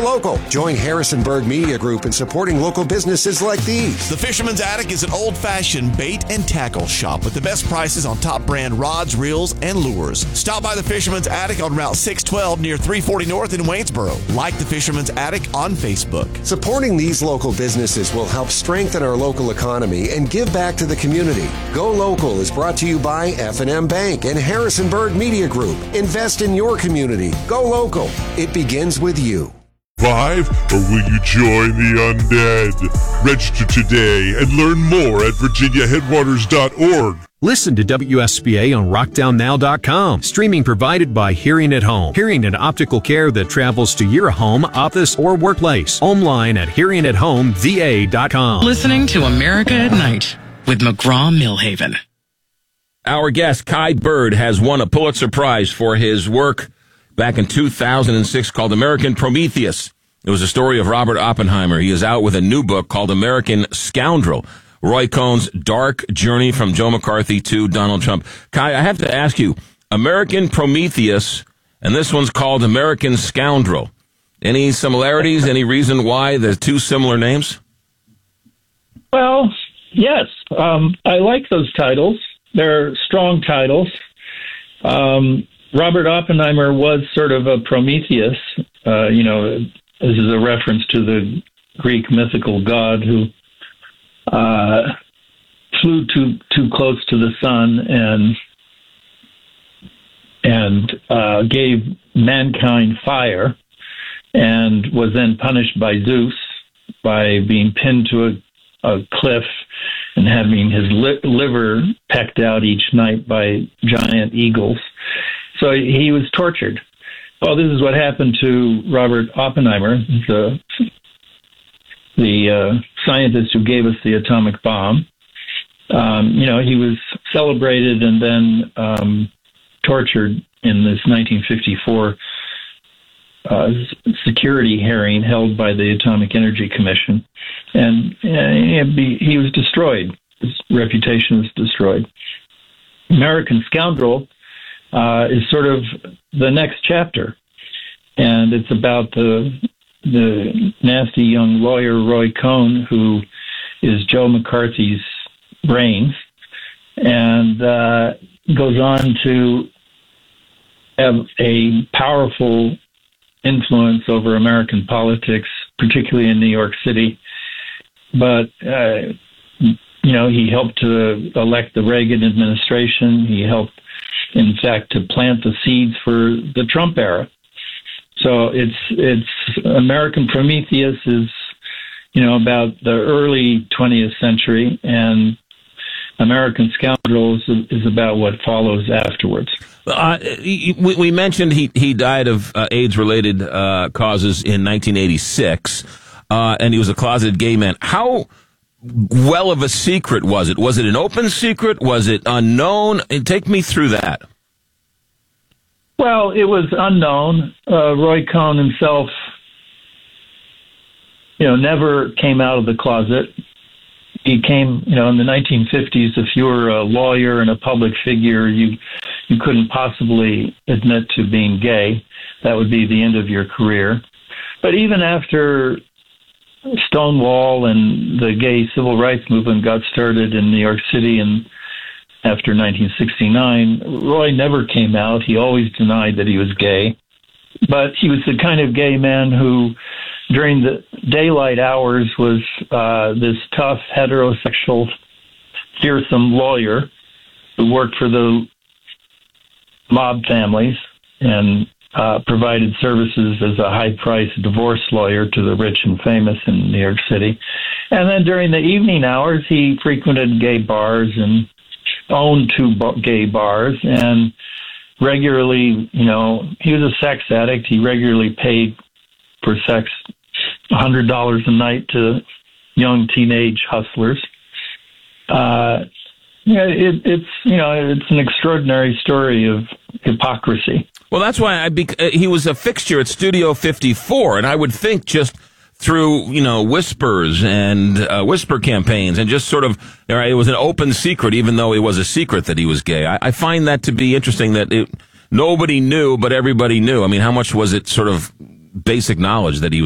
local. Join Harrisonburg Media Group in supporting local businesses like these. The Fisherman's Attic is an old-fashioned bait and tackle shop with the best prices on top brand rods, reels, and lures. Stop by the Fisherman's Attic on Route 612 near 340 North in Waynesboro. Like the Fisherman's Attic on Facebook. Supporting these local businesses will help strengthen our local economy and give back to the community. Go Local is brought to you by F&M Bank and Harrisonburg Media Group. Invest in your community. Go local. It begins with you. 5, or will you join the undead? Register today and learn more at virginiaheadwaters.org. Listen to WSBA on rockdownnow.com. Streaming provided by Hearing at Home. Hearing and optical care that travels to your home, office, or workplace. Online at hearingathomeva.com. Listening to America at Night with McGraw-Millhaven. Our guest, Kai Bird, has won a Pulitzer Prize for his work back in 2006 called American Prometheus. It was a story of Robert Oppenheimer. He is out with a new book called American Scoundrel, Roy Cohn's dark journey from Joe McCarthy to Donald Trump. Kai, I have to ask you, American Prometheus, and this one's called American Scoundrel. Any similarities? Any reason why the two similar names? Well, yes. I like those titles. They're strong titles. Robert Oppenheimer was sort of a Prometheus. This is a reference to the Greek mythical god who flew too close to the sun and gave mankind fire, and was then punished by Zeus by being pinned to a cliff and having his liver pecked out each night by giant eagles. So he was tortured. Well, this is what happened to Robert Oppenheimer, the scientist who gave us the atomic bomb. He was celebrated and then tortured in this 1954 security hearing held by the Atomic Energy Commission. And he was destroyed. His reputation was destroyed. American Scoundrel is sort of the next chapter. And it's about the nasty young lawyer, Roy Cohn, who is Joe McCarthy's brains, and goes on to have a powerful influence over American politics, particularly in New York City. But, he helped to elect the Reagan administration. He helped, in fact, to plant the seeds for the Trump era. So it's American Prometheus is, about the early 20th century, and American Scoundrels is about what follows afterwards. We mentioned he died of AIDS-related causes in 1986, and he was a closeted gay man. How well of a secret was it? Was it an open secret? Was it unknown? Take me through that. Well, it was unknown. Roy Cohn himself, never came out of the closet. He came, in the 1950s, if you were a lawyer and a public figure, you couldn't possibly admit to being gay. That would be the end of your career. But even after Stonewall and the gay civil rights movement got started in New York City and after 1969, Roy never came out. He always denied that he was gay. But he was the kind of gay man who, during the daylight hours, was this tough, heterosexual, fearsome lawyer who worked for the mob families and provided services as a high-priced divorce lawyer to the rich and famous in New York City. And then during the evening hours, he frequented gay bars and owned two gay bars, and regularly, he was a sex addict. He regularly paid for sex $100 a night to young teenage hustlers. It's an extraordinary story of hypocrisy. Well, that's why he was a fixture at Studio 54, and I would think just through, whispers and whisper campaigns and just sort of, it was an open secret, even though it was a secret that he was gay. I find that to be interesting that nobody knew, but everybody knew. I mean, how much was it sort of basic knowledge that he was